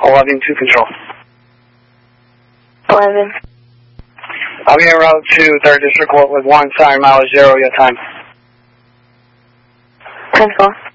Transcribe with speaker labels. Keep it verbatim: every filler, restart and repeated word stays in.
Speaker 1: eleven to control.
Speaker 2: eleven.
Speaker 1: I'll be en route to third District Court with one, siren mileage zero, your time.
Speaker 2: ten four.